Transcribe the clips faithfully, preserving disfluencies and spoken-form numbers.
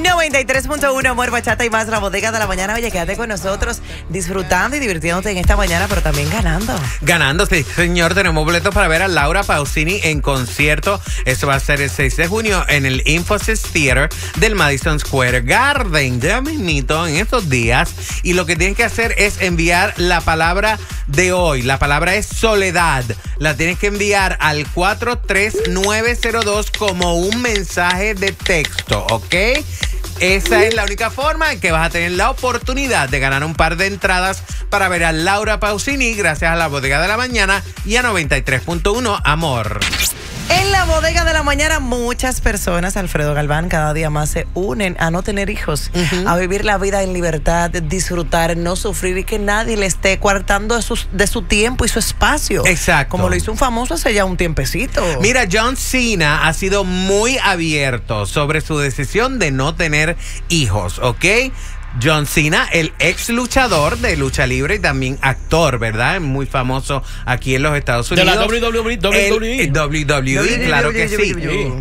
noventa y tres punto uno, Amor, Bachata y más, la bodega de la mañana. Oye, quédate con nosotros disfrutando y divirtiéndote en esta mañana, pero también ganando. Ganando, sí, señor. Tenemos boletos para ver a Laura Pausini en concierto. Eso va a ser el seis de junio en el Infosys Theater del Madison Square Garden. Ya mismito en estos días. Y lo que tienes que hacer es enviar la palabra de hoy. La palabra es soledad. La tienes que enviar al cuatro tres nueve cero dos como un mensaje de texto, ¿ok? Esa es la única forma en que vas a tener la oportunidad de ganar un par de entradas para ver a Laura Pausini gracias a la bodega de la mañana y a noventa y tres punto uno Amor. En la bodega de la mañana, muchas personas, Alfredo Galván, cada día más se unen a no tener hijos, uh-huh. a vivir la vida en libertad, disfrutar, no sufrir y que nadie le esté coartando de su, de su tiempo y su espacio. Exacto. Como lo hizo un famoso hace ya un tiempecito. Mira, John Cena ha sido muy abierto sobre su decisión de no tener hijos, ¿ok? John Cena, el ex luchador de lucha libre y también actor, ¿verdad? Muy famoso aquí en los Estados Unidos. De la W W E. El W W E, claro que sí.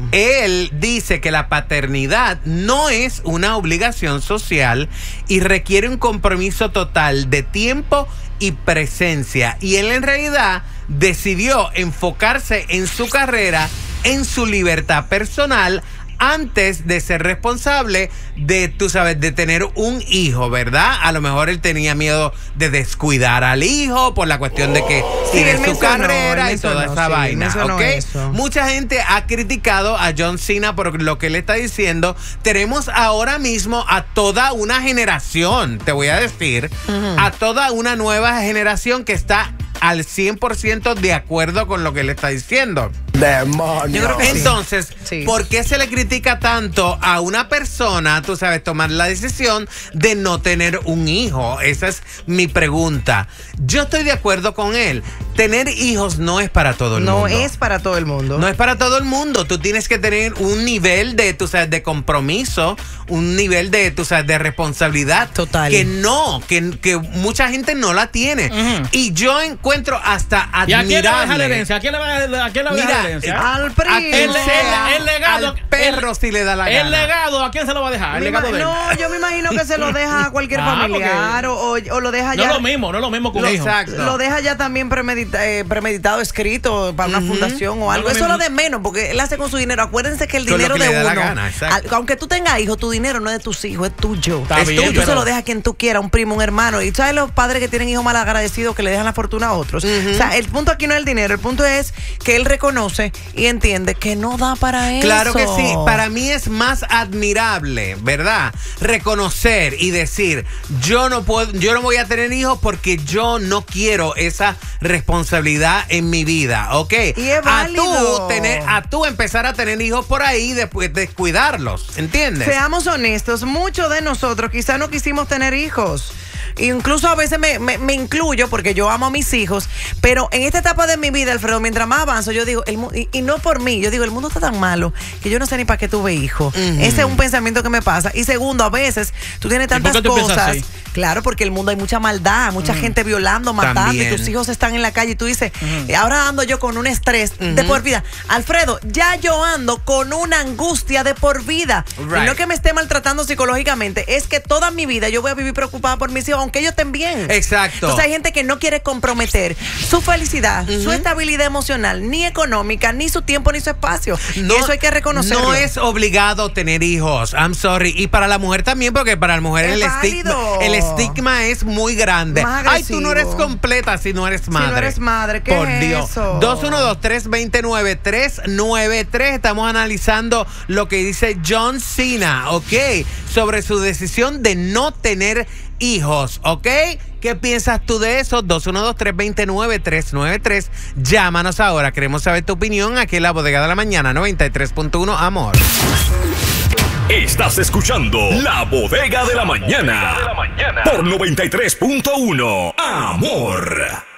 Él dice que la paternidad no es una obligación social y requiere un compromiso total de tiempo y presencia. Y él en realidad decidió enfocarse en su carrera, en su libertad personal, antes de ser responsable de, tú sabes, de tener un hijo, ¿verdad? A lo mejor él tenía miedo de descuidar al hijo por la cuestión oh. de que tiene sí, su carrera y toda esa sí, vaina, ¿ok? Eso. Mucha gente ha criticado a John Cena por lo que él está diciendo. Tenemos ahora mismo a toda una generación, te voy a decir, uh-huh. a toda una nueva generación que está al cien por ciento de acuerdo con lo que él está diciendo. ¡Demonio! Yo creo que Entonces, sí. ¿por qué se le critica tanto a una persona, tú sabes, tomar la decisión de no tener un hijo? Esa es mi pregunta. Yo estoy de acuerdo con él. Tener hijos no es para todo el no mundo. No es para todo el mundo. No es para todo el mundo. Tú tienes que tener un nivel de, tú sabes, de compromiso, un nivel de, tú sabes, de responsabilidad. Total. Que no, que, que mucha gente no la tiene. Uh-huh. Y yo encuentro hasta admirable. ¿Y a quién le va a dejar la herencia? ¿A quién le va a dejar la Mira, herencia? Al primo. El, el, el legado. Al perro el, si le da la gana. El legado, ¿a quién se lo va a dejar? El legado de él. No, yo me imagino que se lo deja a cualquier ah, familiar o, o lo deja ya. No es lo mismo, no es lo mismo con un hijo. Exacto. Lo deja ya también premedita, eh, premeditado, escrito para una uh-huh. fundación o algo. No Eso es lo de menos, porque él hace con su dinero. Acuérdense que el con dinero que de uno, gana, al, aunque tú tengas hijos, tu dinero no es de tus hijos, es tuyo. Está es bien, tuyo. pero... Tú se lo dejas a quien tú quieras, un primo, un hermano. Y sabes los padres que tienen hijos mal agradecidos que le dejan la fortuna a otros. Uh-huh. O sea, el punto aquí no es el dinero, el punto es que él reconoce y entiende que no da para eso. Claro que sí. Para mí es más admirable, ¿verdad? Reconocer y decir, yo no puedo, yo no voy a tener hijos porque yo no quiero esa responsabilidad en mi vida, ¿ok? Y es válido. A tú tener, a tú empezar a tener hijos por ahí y después descuidarlos, ¿entiendes? Seamos honestos, muchos de nosotros quizás no quisimos tener hijos. Incluso a veces me, me, me incluyo porque yo amo a mis hijos, pero en esta etapa de mi vida, Alfredo, mientras más avanzo, yo digo, el, y, y no por mí, yo digo, el mundo está tan malo que yo no sé ni para qué tuve hijos. Uh-huh. Ese es un pensamiento que me pasa. Y segundo, a veces tú tienes tantas ¿Y por qué tú cosas. piensas así? Claro, porque el mundo hay mucha maldad, mucha uh-huh. gente violando, matando, También. y tus hijos están en la calle y tú dices, uh-huh. ahora ando yo con un estrés uh-huh. de por vida. Alfredo, ya yo ando con una angustia de por vida. Right. Y no que me esté maltratando psicológicamente, es que toda mi vida yo voy a vivir preocupada por mis hijos, aunque ellos estén bien. Exacto. Entonces hay gente que no quiere comprometer su felicidad, uh-huh. su estabilidad emocional, ni económica, ni su tiempo, ni su espacio. No, y eso hay que reconocerlo. No es obligado tener hijos. I'm sorry. Y para la mujer también, porque para la mujer es el estigma, el estigma es muy grande. Ay, tú no eres completa si no eres madre. Si no eres madre, ¿qué Por es Dios. eso? dos uno dos, tres dos nueve, tres nueve tres. Estamos analizando lo que dice John Cena, ¿ok? Sobre su decisión de no tener hijos, ¿ok? ¿Qué piensas tú de eso? dos uno dos, tres dos nueve, tres nueve tres. Llámanos ahora. Queremos saber tu opinión aquí en la bodega de la mañana, noventa y tres punto uno Amor. Estás escuchando La Bodega de la Mañana por noventa y tres punto uno Amor.